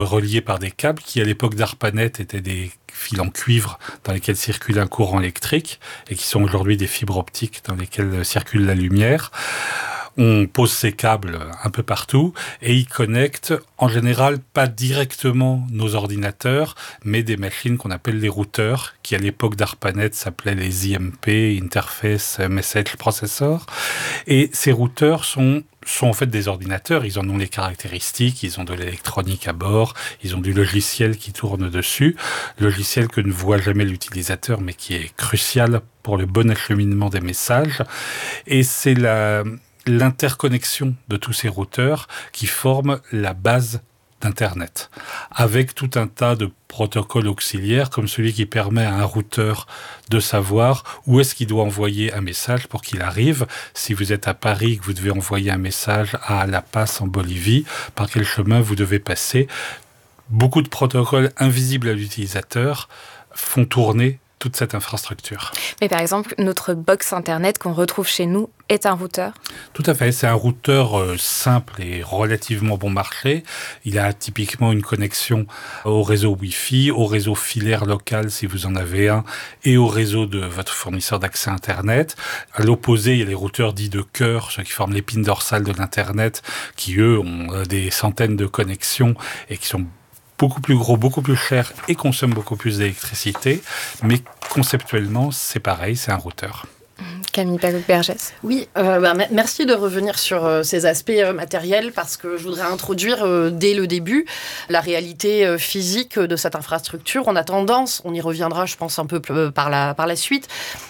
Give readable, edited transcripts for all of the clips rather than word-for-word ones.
reliés par des câbles qui, à l'époque d'ARPANET, étaient des fils en cuivre dans lesquels circule un courant électrique et qui sont aujourd'hui des fibres optiques dans lesquelles circule la lumière. On pose ces câbles un peu partout et ils connectent en général pas directement nos ordinateurs, mais des machines qu'on appelle les routeurs, qui à l'époque d'ARPANET s'appelaient les IMP, Interface Message Processor. Et ces routeurs sont en fait des ordinateurs, ils en ont les caractéristiques, ils ont de l'électronique à bord, ils ont du logiciel qui tourne dessus, logiciel que ne voit jamais l'utilisateur mais qui est crucial pour le bon acheminement des messages. Et c'est l'interconnexion de tous ces routeurs qui forment la base d'Internet, avec tout un tas de protocoles auxiliaires, comme celui qui permet à un routeur de savoir où est-ce qu'il doit envoyer un message pour qu'il arrive. Si vous êtes à Paris, que vous devez envoyer un message à La Paz en Bolivie, par quel chemin vous devez passer. Beaucoup de protocoles invisibles à l'utilisateur font tourner toute cette infrastructure. Mais par exemple, notre box Internet qu'on retrouve chez nous est un routeur ? Tout à fait, c'est un routeur simple et relativement bon marché. Il a typiquement une connexion au réseau Wi-Fi, au réseau filaire local si vous en avez un, et au réseau de votre fournisseur d'accès Internet. À l'opposé, il y a les routeurs dits de cœur, ceux qui forment l'épine dorsale de l'Internet, qui eux ont des centaines de connexions et qui sont beaucoup plus gros, beaucoup plus cher et consomme beaucoup plus d'électricité. Mais conceptuellement, c'est pareil, c'est un routeur. Camille Pagode-Bergès. Oui, merci de revenir sur ces aspects matériels parce que je voudrais introduire dès le début la réalité physique de cette infrastructure. On a tendance, on y reviendra je pense un peu par la suite,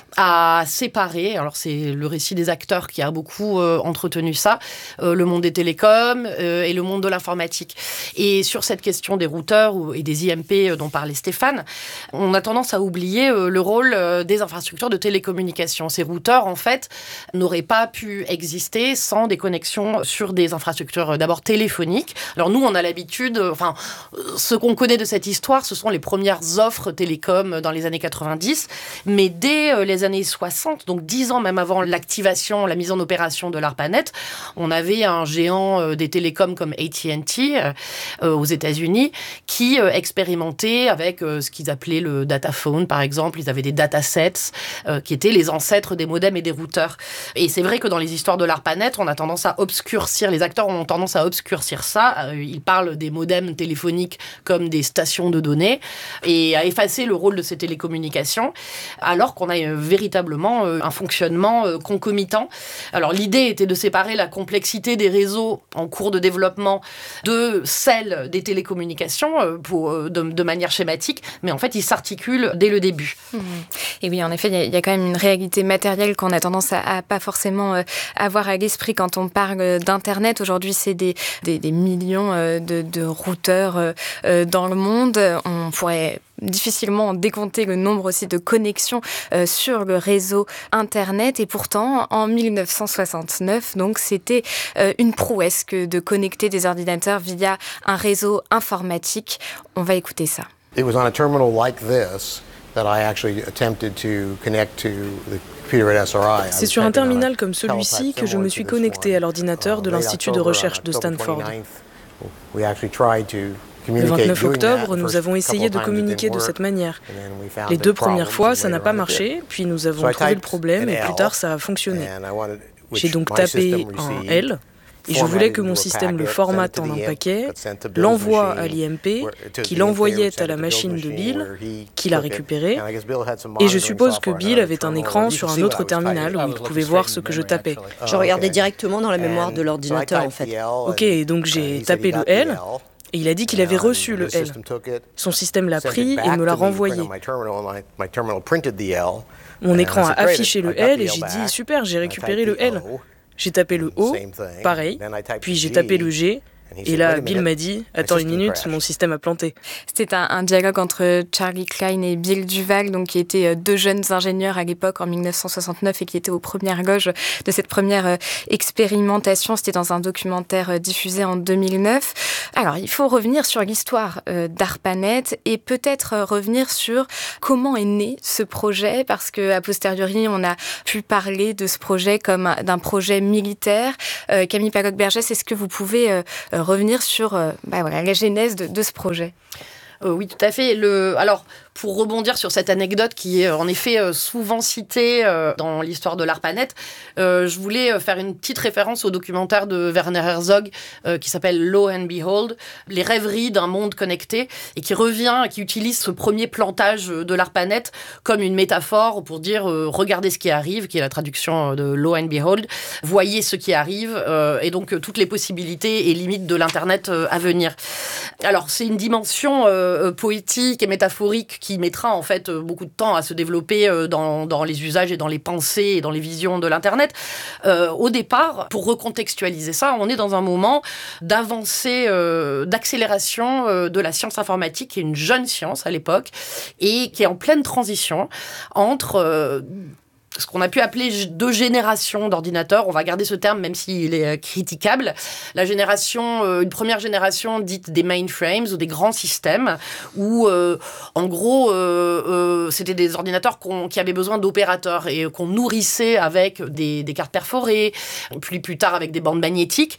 à séparer, alors c'est le récit des acteurs qui a beaucoup entretenu ça, le monde des télécoms et le monde de l'informatique. Et sur cette question des routeurs et des IMP dont parlait Stéphane, on a tendance à oublier le rôle des infrastructures de télécommunication. Ces routeurs, en fait, n'auraient pas pu exister sans des connexions sur des infrastructures d'abord téléphoniques. Alors nous, on a l'habitude, ce qu'on connaît de cette histoire, ce sont les premières offres télécom dans les années 90, mais dès les années 60, donc 10 ans même avant l'activation, la mise en opération de l'ARPANET, on avait un géant des télécoms comme AT&T aux États-Unis qui expérimentait avec ce qu'ils appelaient le dataphone, par exemple. Ils avaient des datasets qui étaient les ancêtres des modems et des routeurs. Et c'est vrai que dans les histoires de l'ARPANET, on a tendance à obscurcir, les acteurs ont tendance à obscurcir ça. Ils parlent des modems téléphoniques comme des stations de données et à effacer le rôle de ces télécommunications, alors qu'on a véritablement un fonctionnement concomitant. Alors l'idée était de séparer la complexité des réseaux en cours de développement de celle des télécommunications de manière schématique, mais en fait ils s'articulent dès le début. Et oui, en effet, il y a quand même une réalité matérielle qu'on a tendance à pas forcément avoir à l'esprit quand on parle d'Internet. Aujourd'hui, c'est des millions de routeurs dans le monde. On pourrait difficilement décompter le nombre aussi de connexions sur le réseau Internet. Et pourtant, en 1969, donc, c'était une prouesse que de connecter des ordinateurs via un réseau informatique. On va écouter ça. It was on a terminal like this that I actually attempted to connect to the computer at SRI. C'est sur un terminal comme celui-ci que je me suis connecté à l'ordinateur de l'Institut de recherche de Stanford. Le 29 octobre, nous avons essayé de communiquer de cette manière. Les 2 premières fois, ça n'a pas marché, puis nous avons trouvé le problème et plus tard, ça a fonctionné. J'ai donc tapé un L et je voulais que mon système le formate en un paquet, l'envoie à l'IMP, qui l'envoyait à la machine de Bill, qui l'a récupéré, et je suppose que Bill avait un écran sur un autre terminal où il pouvait voir ce que je tapais. Je regardais directement dans la mémoire de l'ordinateur, en fait. Ok, donc j'ai tapé le L, et il a dit qu'il avait reçu le L. Son système l'a pris et me l'a renvoyé. Mon écran a affiché le L et j'ai dit « Super, j'ai récupéré le L ». J'ai tapé le O, pareil, puis j'ai tapé le G, et là, Bill m'a dit « Attends une minute, mon système a planté ». C'était un dialogue entre Charlie Klein et Bill Duval, donc, qui étaient 2 jeunes ingénieurs à l'époque, en 1969, et qui étaient aux premières loges de cette première expérimentation. C'était dans un documentaire diffusé en 2009. Alors, il faut revenir sur l'histoire d'ARPANET et peut-être revenir sur comment est né ce projet, parce qu'à posteriori, on a pu parler de ce projet comme d'un projet militaire. Camille Pagode-Bergès, est-ce que vous pouvez revenir sur la genèse de ce projet. Oui, tout à fait. Alors, pour rebondir sur cette anecdote qui est en effet souvent citée dans l'histoire de l'ARPANET, je voulais faire une petite référence au documentaire de Werner Herzog qui s'appelle Lo and Behold, les rêveries d'un monde connecté, et qui utilise ce premier plantage de l'ARPANET comme une métaphore pour dire regardez ce qui arrive, qui est la traduction de Lo and Behold, voyez ce qui arrive, et donc toutes les possibilités et limites de l'Internet à venir. Alors, c'est une dimension poétique et métaphorique qui mettra en fait beaucoup de temps à se développer dans les usages et dans les pensées et dans les visions de l'Internet. Au départ, pour recontextualiser ça, on est dans un moment d'avancée, d'accélération de la science informatique, qui est une jeune science à l'époque et qui est en pleine transition entre ce qu'on a pu appeler 2 générations d'ordinateurs. On va garder ce terme même s'il est critiquable. Une première génération dite des mainframes ou des grands systèmes où, en gros, c'était des ordinateurs qui avaient besoin d'opérateurs et qu'on nourrissait avec des cartes perforées, puis plus tard avec des bandes magnétiques.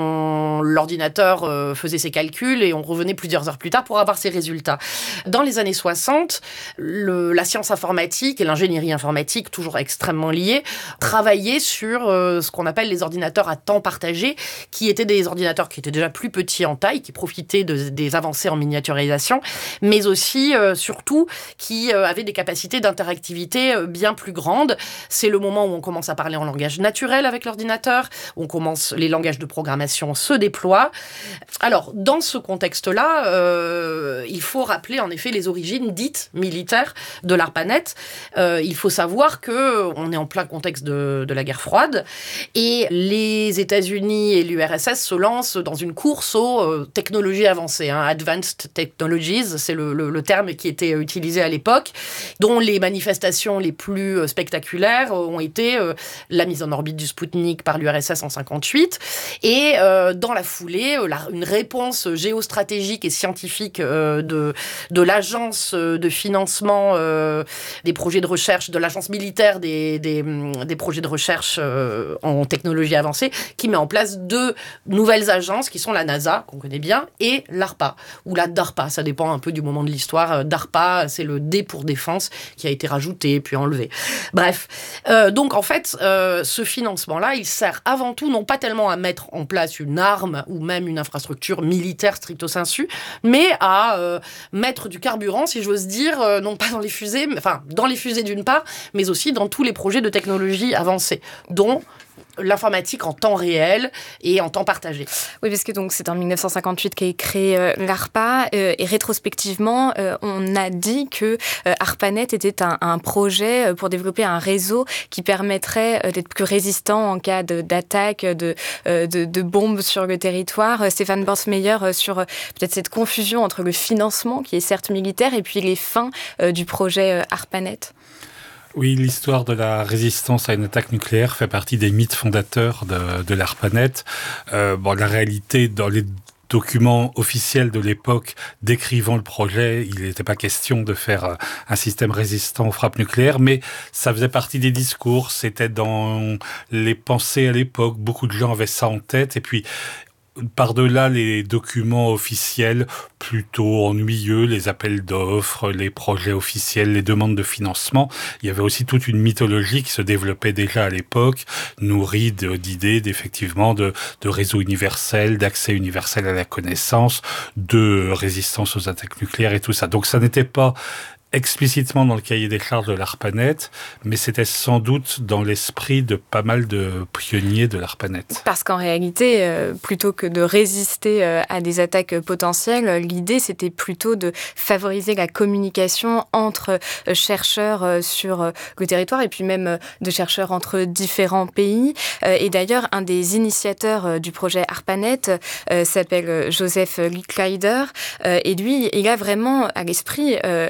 L'ordinateur faisait ses calculs et on revenait plusieurs heures plus tard pour avoir ses résultats. Dans les années 60, la science informatique et l'ingénierie informatique, toujours extrêmement liés, travaillaient sur ce qu'on appelle les ordinateurs à temps partagé, qui étaient des ordinateurs qui étaient déjà plus petits en taille, qui profitaient des avancées en miniaturisation, mais aussi, surtout, qui avaient des capacités d'interactivité bien plus grandes. C'est le moment où on commence à parler en langage naturel avec l'ordinateur, où les langages de programmation se déploient. Alors, dans ce contexte-là, il faut rappeler en effet les origines dites militaires de l'ARPANET. Il faut savoir qu'on est en plein contexte de la guerre froide et les États-Unis et l'URSS se lancent dans une course aux technologies avancées. Advanced Technologies, c'est le terme qui était utilisé à l'époque, dont les manifestations les plus spectaculaires ont été la mise en orbite du Spoutnik par l'URSS en 1958 et dans la foulée, une réponse géostratégique et scientifique de l'agence de financement des projets de recherche, de l'agence militaire des projets de recherche en technologie avancée, qui met en place 2 nouvelles agences qui sont la NASA, qu'on connaît bien, et l'ARPA, ou la DARPA, ça dépend un peu du moment de l'histoire. DARPA, c'est le D pour défense, qui a été rajouté puis enlevé. Bref, donc en fait, ce financement-là, il sert avant tout, non pas tellement à mettre en place une arme ou même une infrastructure militaire stricto sensu, mais à mettre du carburant, si j'ose dire, non pas dans les fusées, enfin dans les fusées d'une part, mais aussi dans tous les projets de technologie avancée, dont l'informatique en temps réel et en temps partagé. Oui, parce que donc c'est en 1958 qu'est créé l'ARPA et rétrospectivement, on a dit que ARPANET était un projet pour développer un réseau qui permettrait d'être plus résistant en cas d'attaque, de bombes sur le territoire. Stéphane Borsmeyer sur peut-être cette confusion entre le financement, qui est certes militaire, et puis les fins du projet ARPANET. Oui, l'histoire de la résistance à une attaque nucléaire fait partie des mythes fondateurs de l'ARPANET. La réalité, dans les documents officiels de l'époque décrivant le projet, il n'était pas question de faire un système résistant aux frappes nucléaires, mais ça faisait partie des discours, c'était dans les pensées à l'époque, beaucoup de gens avaient ça en tête, et puis par-delà les documents officiels plutôt ennuyeux, les appels d'offres, les projets officiels, les demandes de financement, il y avait aussi toute une mythologie qui se développait déjà à l'époque, nourrie d'idées effectivement de réseau universel, d'accès universel à la connaissance, de résistance aux attaques nucléaires et tout ça. Donc ça n'était pas explicitement dans le cahier des charges de l'ARPANET, mais c'était sans doute dans l'esprit de pas mal de pionniers de l'ARPANET. Parce qu'en réalité, plutôt que de résister à des attaques potentielles, l'idée c'était plutôt de favoriser la communication entre chercheurs sur le territoire et puis même de chercheurs entre différents pays. Et d'ailleurs, un des initiateurs du projet ARPANET s'appelle Joseph Licklider, et lui, il a vraiment à l'esprit le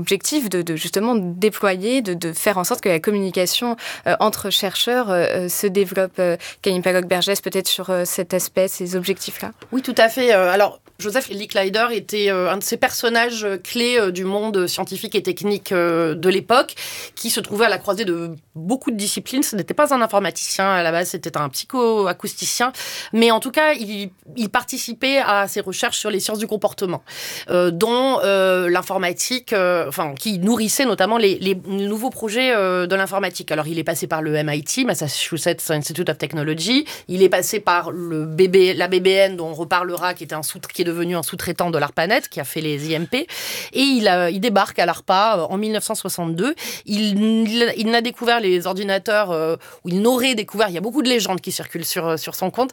l'objectif de justement déployer, de faire en sorte que la communication entre chercheurs se développe. Camille Paloc-Bergès, peut-être sur cet aspect, ces objectifs-là? Oui, tout à fait. Alors, Joseph Licklider était un de ces personnages clés du monde scientifique et technique de l'époque, qui se trouvait à la croisée de beaucoup de disciplines. Ce n'était pas un informaticien à la base, c'était un psychoacousticien, mais en tout cas, il participait à ses recherches sur les sciences du comportement, dont l'informatique, qui nourrissait notamment les nouveaux projets de l'informatique. Alors, il est passé par le MIT, Massachusetts Institute of Technology, il est passé par la BBN, dont on reparlera, qui est devenu un sous-traitant de l'ARPANET, qui a fait les IMP, et il débarque à l'ARPA en 1962. Il n'a découvert les ordinateurs, ou il n'aurait découvert, il y a beaucoup de légendes qui circulent sur son compte,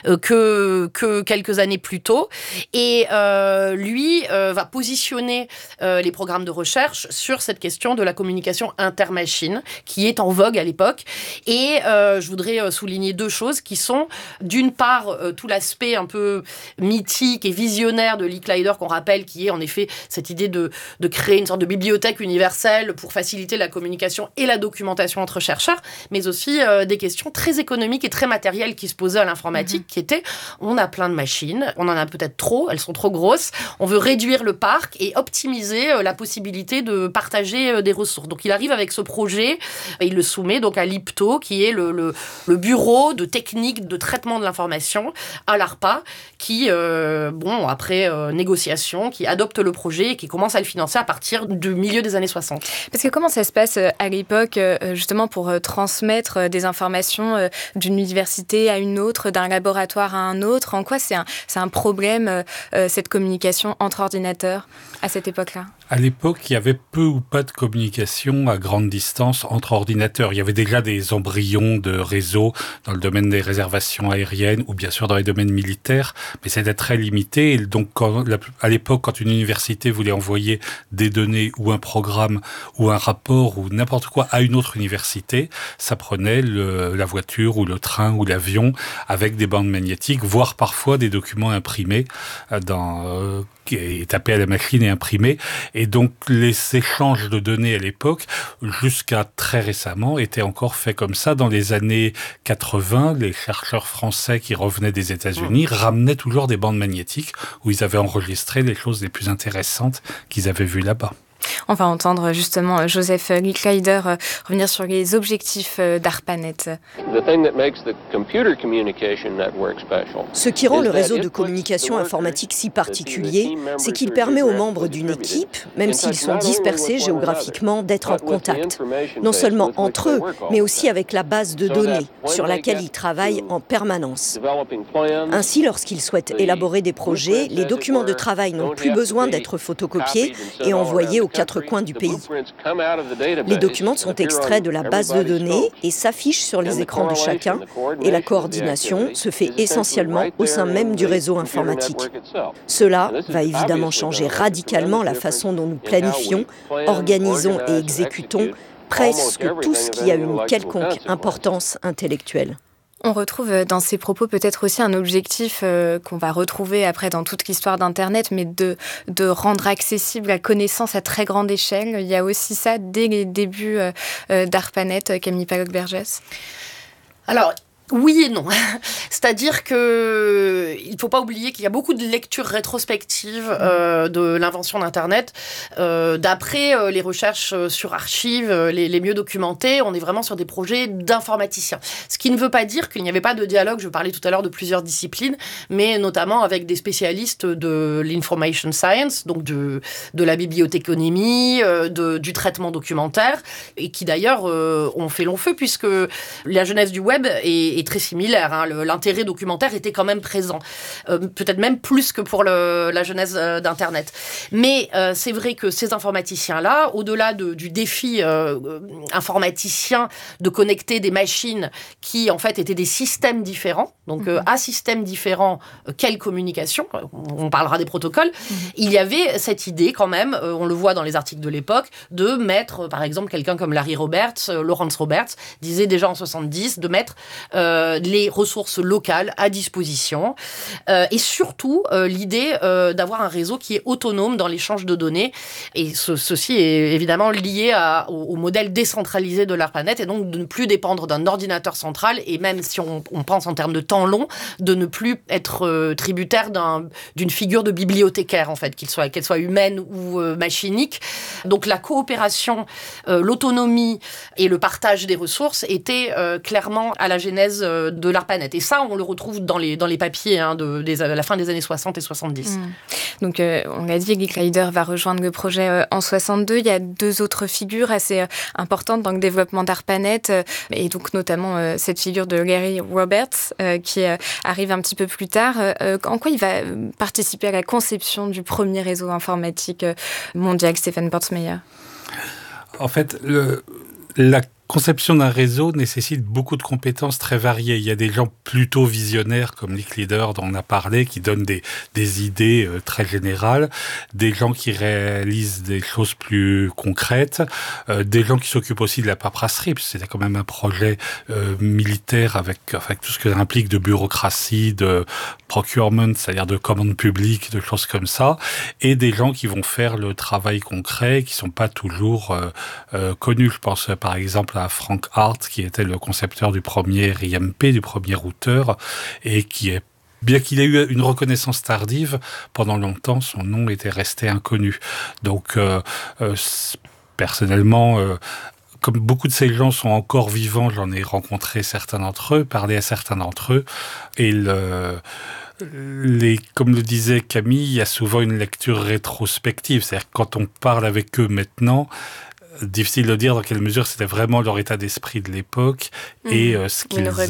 que quelques années plus tôt. Et lui va positionner les programmes de recherche sur cette question de la communication intermachine, qui est en vogue à l'époque. Et je voudrais souligner deux choses qui sont, d'une part, tout l'aspect un peu mythique et visionnaire de Licklider, qu'on rappelle, qui est en effet cette idée de créer une sorte de bibliothèque universelle pour faciliter la communication et la documentation entre chercheurs, mais aussi des questions très économiques et très matérielles qui se posaient à l'informatique, qui étaient, on a plein de machines, on en a peut-être trop, elles sont trop grosses, on veut réduire le parc et optimiser la possibilité de partager des ressources. Donc il arrive avec ce projet, et il le soumet donc à l'IPTO, qui est le bureau de technique de traitement de l'information à l'ARPA, qui, après négociation, qui adopte le projet et qui commence à le financer à partir du milieu des années 60. Parce que comment ça se passe à l'époque, justement, pour transmettre des informations d'une université à une autre, d'un laboratoire à un autre? En quoi c'est un problème, cette communication entre ordinateurs à cette époque-là? À l'époque, il y avait peu ou pas de communication à grande distance entre ordinateurs. Il y avait déjà des embryons de réseaux dans le domaine des réservations aériennes ou bien sûr dans les domaines militaires, mais c'était très limité. Et donc, à l'époque, quand une université voulait envoyer des données ou un programme ou un rapport ou n'importe quoi à une autre université, ça prenait la voiture ou le train ou l'avion avec des bandes magnétiques, voire parfois des documents imprimés et tapés à la machine et imprimés. Et donc, les échanges de données à l'époque, jusqu'à très récemment, étaient encore faits comme ça. Dans les années 80, les chercheurs français qui revenaient des États-Unis ramenaient toujours des bandes magnétiques où ils avaient enregistré les choses les plus intéressantes qu'ils avaient vues là-bas. On va entendre justement Joseph Licklider revenir sur les objectifs d'ARPANET. Ce qui rend le réseau de communication informatique si particulier, c'est qu'il permet aux membres d'une équipe, même s'ils sont dispersés géographiquement, d'être en contact, non seulement entre eux, mais aussi avec la base de données sur laquelle ils travaillent en permanence. Ainsi, lorsqu'ils souhaitent élaborer des projets, les documents de travail n'ont plus besoin d'être photocopiés et envoyés aux quatre coins du pays. Les documents sont extraits de la base de données et s'affichent sur les écrans de chacun, et la coordination se fait essentiellement au sein même du réseau informatique. Cela va évidemment changer radicalement la façon dont nous planifions, organisons et exécutons presque tout ce qui a une quelconque importance intellectuelle. On retrouve dans ces propos peut-être aussi un objectif qu'on va retrouver après dans toute l'histoire d'Internet, mais de rendre accessible la connaissance à très grande échelle. Il y a aussi ça dès les débuts d'ARPANET, Camille Paloc-Bergès. Alors, oui et non. C'est-à-dire que il ne faut pas oublier qu'il y a beaucoup de lectures rétrospectives de l'invention d'Internet. D'après les recherches sur archives les mieux documentées, on est vraiment sur des projets d'informaticiens. Ce qui ne veut pas dire qu'il n'y avait pas de dialogue. Je parlais tout à l'heure de plusieurs disciplines, mais notamment avec des spécialistes de l'information science, donc de la bibliothéconomie, du traitement documentaire, et qui d'ailleurs ont fait long feu, puisque la genèse du web est très similaire. L'intérêt documentaire était quand même présent. Peut-être même plus que pour la genèse d'Internet. Mais c'est vrai que ces informaticiens-là, au-delà du défi informaticien de connecter des machines qui, en fait, étaient des systèmes différents, donc à systèmes différents, quelle communication, on parlera des protocoles, il y avait cette idée quand même, on le voit dans les articles de l'époque, de mettre, par exemple, quelqu'un comme Larry Roberts, Lawrence Roberts, disait déjà en 70, de mettre les ressources locales à disposition et surtout l'idée d'avoir un réseau qui est autonome dans l'échange de données. Et ceci est évidemment lié au modèle décentralisé de l'ARPANET et donc de ne plus dépendre d'un ordinateur central et même si on pense en termes de temps long, de ne plus être tributaire d'une figure de bibliothécaire en fait, qu'elle soit humaine ou machinique. Donc la coopération, l'autonomie et le partage des ressources étaient clairement à la genèse de l'ARPANET. Et ça, on le retrouve dans les papiers de la fin des années 60 et 70. Donc, on l'a dit, Guy Kleider va rejoindre le projet en 62. Il y a 2 autres figures assez importantes dans le développement d'ARPANET, et donc notamment cette figure de Gary Roberts, qui arrive un petit peu plus tard. En quoi il va participer à la conception du premier réseau informatique mondial, Stephen Portsmeyer? En fait, la conception d'un réseau nécessite beaucoup de compétences très variées. Il y a des gens plutôt visionnaires, comme Guy Kleider dont on a parlé, qui donnent des idées très générales, des gens qui réalisent des choses plus concrètes, des gens qui s'occupent aussi de la paperasserie, parce que c'était quand même un projet militaire avec tout ce que ça implique de bureaucratie, de procurement, c'est-à-dire de commandes publiques, de choses comme ça, et des gens qui vont faire le travail concret, qui sont pas toujours connus. Je pense par exemple à Frank Hart, qui était le concepteur du premier IMP, du premier routeur, et qui est, bien qu'il ait eu une reconnaissance tardive, pendant longtemps, son nom était resté inconnu. Donc, personnellement, comme beaucoup de ces gens sont encore vivants, j'en ai rencontré certains d'entre eux, parlé à certains d'entre eux, et comme le disait Camille, il y a souvent une lecture rétrospective, c'est-à-dire que quand on parle avec eux maintenant, difficile de dire dans quelle mesure c'était vraiment leur état d'esprit de l'époque et ce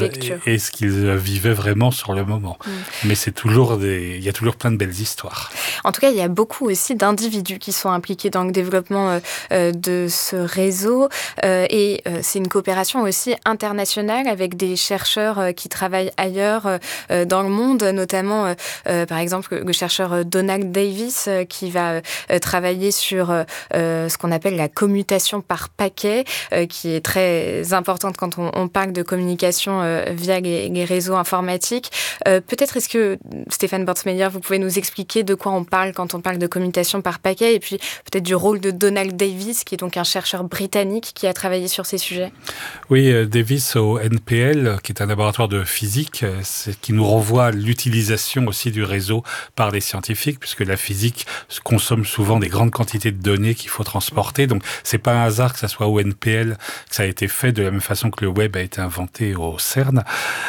qu'ils vivaient vraiment sur le moment. Mais il y a toujours plein de belles histoires. En tout cas, il y a beaucoup aussi d'individus qui sont impliqués dans le développement de ce réseau et c'est une coopération aussi internationale avec des chercheurs qui travaillent ailleurs dans le monde, notamment par exemple le chercheur Donald Davis qui va travailler sur ce qu'on appelle la commutation par paquet, qui est très importante quand on parle de communication via les réseaux informatiques. Peut-être est-ce que, Stephen Portsmeyer, vous pouvez nous expliquer de quoi on parle quand on parle de communication par paquet, et puis peut-être du rôle de Donald Davis, qui est donc un chercheur britannique qui a travaillé sur ces sujets. Oui, Davis au NPL, qui est un laboratoire de physique, qui nous renvoie à l'utilisation aussi du réseau par les scientifiques, puisque la physique consomme souvent des grandes quantités de données qu'il faut transporter. Donc, c'est pas un hasard que ça soit au NPL que ça a été fait, de la même façon que le web a été inventé au CERN.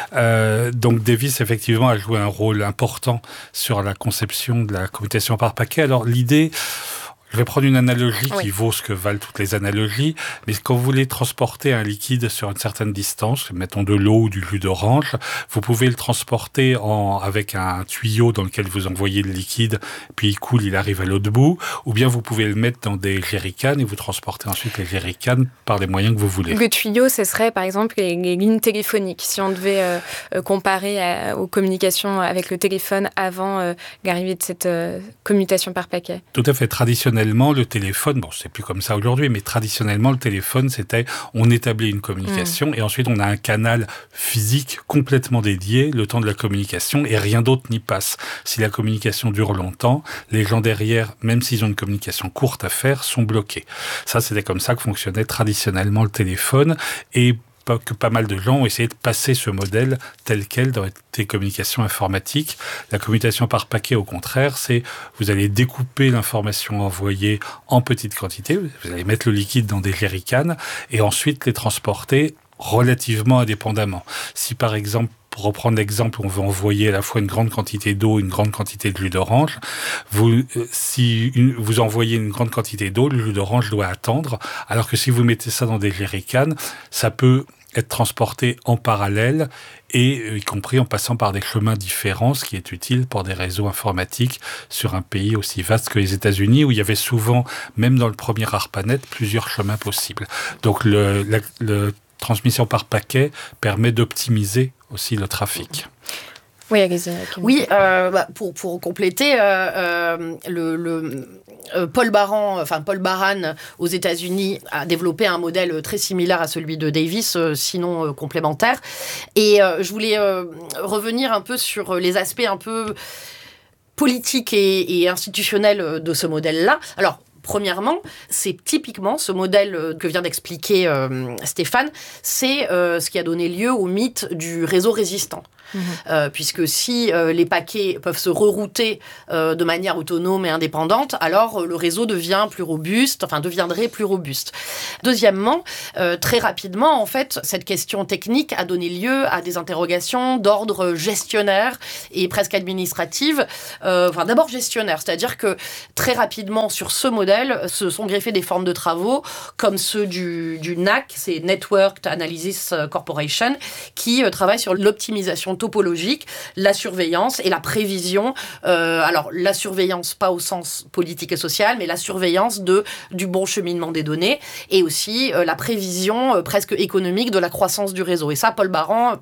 Donc Davis, effectivement, a joué un rôle important sur la conception de la commutation par paquet. Alors l'idée... Je vais prendre une analogie qui vaut ce que valent toutes les analogies, mais quand vous voulez transporter un liquide sur une certaine distance, mettons de l'eau ou du jus d'orange, vous pouvez le transporter avec un tuyau dans lequel vous envoyez le liquide, puis il coule, il arrive à l'autre bout, ou bien vous pouvez le mettre dans des jerrycans et vous transportez ensuite les jerrycans par les moyens que vous voulez. Le tuyau, ce serait par exemple les lignes téléphoniques, si on devait comparer aux communications avec le téléphone avant l'arrivée de cette commutation par paquet. Tout à fait. Traditionnellement, le téléphone, bon, c'est plus comme ça aujourd'hui, mais traditionnellement, le téléphone, c'était, on établit une communication et ensuite on a un canal physique complètement dédié, le temps de la communication, et rien d'autre n'y passe. Si la communication dure longtemps, les gens derrière, même s'ils ont une communication courte à faire, sont bloqués. Ça, c'était comme ça que fonctionnait traditionnellement le téléphone, et que pas mal de gens ont essayé de passer ce modèle tel quel dans les communications informatiques. La commutation par paquet, au contraire, c'est vous allez découper l'information envoyée en petites quantités, vous allez mettre le liquide dans des jerrycans et ensuite les transporter relativement indépendamment. Si par exemple, pour reprendre l'exemple, on veut envoyer à la fois une grande quantité d'eau, une grande quantité de jus d'orange. Si vous envoyez une grande quantité d'eau, le jus d'orange doit attendre, alors que si vous mettez ça dans des jerrycans, ça peut être transporté en parallèle et y compris en passant par des chemins différents, ce qui est utile pour des réseaux informatiques sur un pays aussi vaste que les États-Unis, où il y avait souvent, même dans le premier ARPANET, plusieurs chemins possibles. Donc la transmission par paquet permet d'optimiser aussi le trafic. Oui, allez-y. Oui, pour compléter, Paul Baran aux États-Unis a développé un modèle très similaire à celui de Davis, sinon complémentaire. Et je voulais revenir un peu sur les aspects un peu politiques et institutionnels de ce modèle-là. Alors, premièrement, c'est typiquement ce modèle que vient d'expliquer Stéphane, c'est ce qui a donné lieu au mythe du réseau résistant. Puisque si les paquets peuvent se rerouter de manière autonome et indépendante, alors le réseau deviendrait plus robuste. Deuxièmement, très rapidement, en fait, cette question technique a donné lieu à des interrogations d'ordre gestionnaire et presque administrative. D'abord gestionnaire, c'est-à-dire que très rapidement, sur ce modèle, se sont greffés des formes de travaux comme ceux du NAC, c'est Networked Analysis Corporation, qui travaille sur l'optimisation topologique, la surveillance et la prévision. Alors, la surveillance, pas au sens politique et social, mais la surveillance du bon cheminement des données et aussi la prévision presque économique de la croissance du réseau. Et ça, Paul Baran,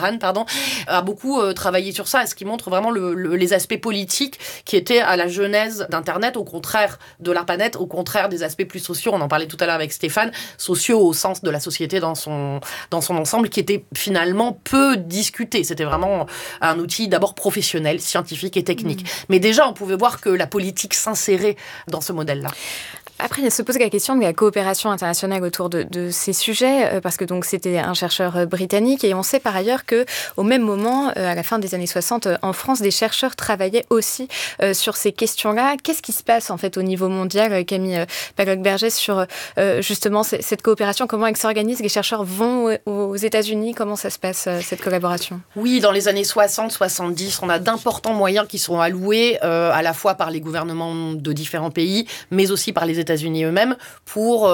a beaucoup travaillé sur ça, ce qui montre vraiment les aspects politiques qui étaient à la genèse d'Internet, au contraire de l'ARPANET, au contraire des aspects plus sociaux. On en parlait tout à l'heure avec Stéphane, sociaux au sens de la société dans son ensemble, qui était finalement peu discuté. C'était vraiment un outil d'abord professionnel, scientifique et technique. Mais déjà, on pouvait voir que la politique s'insérait dans ce modèle-là. Après, il se pose la question de la coopération internationale autour de ces sujets, parce que donc c'était un chercheur britannique, et on sait par ailleurs que au même moment, à la fin des années 60, en France, des chercheurs travaillaient aussi sur ces questions-là. Qu'est-ce qui se passe en fait au niveau mondial, Camille Paloc-Berger, sur justement cette coopération? Comment elle s'organise? Les chercheurs vont aux États-Unis? Comment ça se passe, cette collaboration? Oui, dans les années 60-70, on a d'importants moyens qui sont alloués à la fois par les gouvernements de différents pays, mais aussi par les États-Unis eux-mêmes pour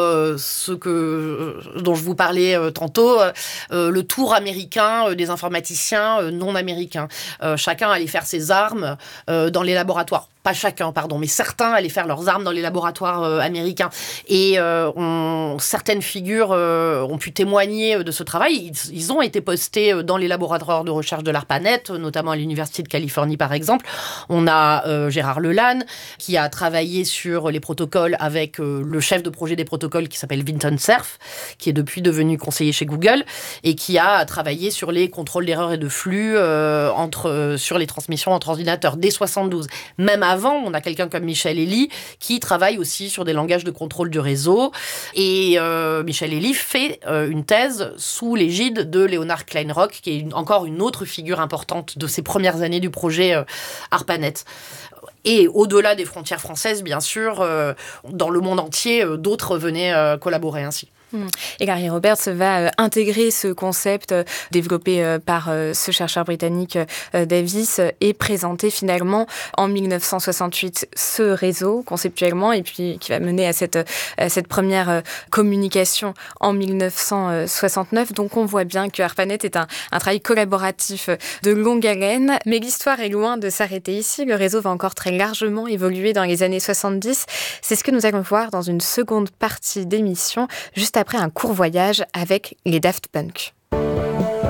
dont je vous parlais tantôt, le tour américain des informaticiens non américains. Chacun allait faire ses armes dans les laboratoires. Pas chacun, mais certains allaient faire leurs armes dans les laboratoires américains. Et certaines figures ont pu témoigner de ce travail. Ils ont été postés dans les laboratoires de recherche de l'ARPANET, notamment à l'Université de Californie, par exemple. On a Gérard Lelanne, qui a travaillé sur les protocoles avec le chef de projet des protocoles qui s'appelle Vinton Cerf, qui est depuis devenu conseiller chez Google, et qui a travaillé sur les contrôles d'erreurs et de flux sur les transmissions entre ordinateurs dès 72. Même avant, on a quelqu'un comme Michel Elie qui travaille aussi sur des langages de contrôle du réseau. Et Michel Elie fait une thèse sous l'égide de Leonard Kleinrock, qui est encore une autre figure importante de ces premières années du projet ARPANET. Et au-delà des frontières françaises, bien sûr, dans le monde entier, d'autres venaient collaborer ainsi. Et Gary Roberts va intégrer ce concept développé par ce chercheur britannique Davis et présenter finalement en 1968 ce réseau conceptuellement, et puis qui va mener à cette première communication en 1969. Donc on voit bien que ARPANET est un travail collaboratif de longue haleine, mais l'histoire est loin de s'arrêter ici. Le réseau va encore très largement évoluer dans les années 70. C'est ce que nous allons voir dans une seconde partie d'émission, juste après un court voyage avec les Daft Punk.